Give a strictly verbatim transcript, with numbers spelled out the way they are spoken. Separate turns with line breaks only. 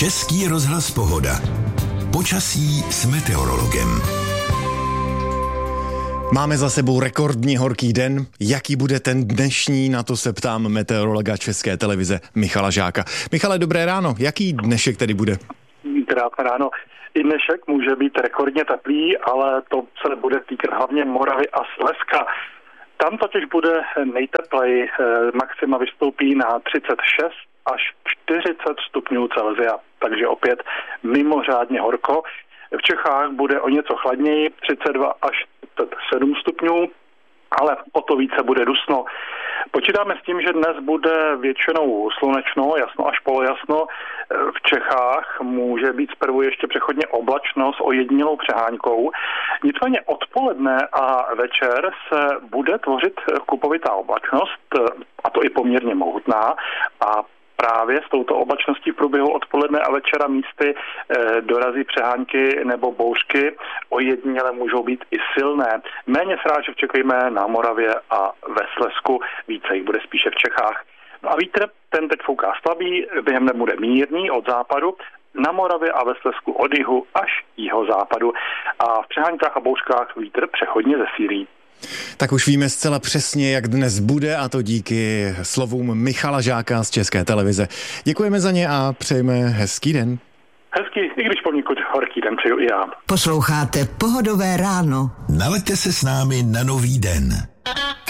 Český rozhlas Pohoda. Počasí s meteorologem.
Máme za sebou rekordně horký den. Jaký bude ten dnešní, na to se ptám meteorologa České televize Michala Žáka. Michale, dobré ráno. Jaký dnešek tedy bude?
Krásné ráno. I dnešek může být rekordně teplý, ale to se bude týkat hlavně Moravy a Slezska. Tam totiž bude nejtepleji. Maxima vystoupí na třicet šest až čtyřicet stupňů Celsia, takže opět mimořádně horko. V Čechách bude o něco chladněji, třicet dva až třicet sedm stupňů, ale o to více bude dusno. Počítáme s tím, že dnes bude většinou slunečno, jasno až polojasno. V Čechách může být zprvu ještě přechodně oblačno s ojedinělou přehánkou. Nicméně odpoledne a večer se bude tvořit kupovitá oblačnost, a to i poměrně mohutná, a právě s touto oblačností v průběhu odpoledne a večera místy e, dorazí přehánky nebo bouřky, ojediněle můžou být i silné. Méně srážek čekejme na Moravě a ve Slezsku, více jich bude spíše v Čechách. No a vítr, ten teď fouká slabý, během dne bude mírný od západu, na Moravě a ve Slezsku od jihu až jihozápadu a v přehánkách a bouřkách vítr přechodně zesílí.
Tak už víme zcela přesně, jak dnes bude, a to díky slovům Michala Žáka z České televize. Děkujeme za ně a přejeme hezký den.
Hezký, i když poněkud horký den přeju i já.
Posloucháte Pohodové ráno.
Nalaďte se s námi na nový den.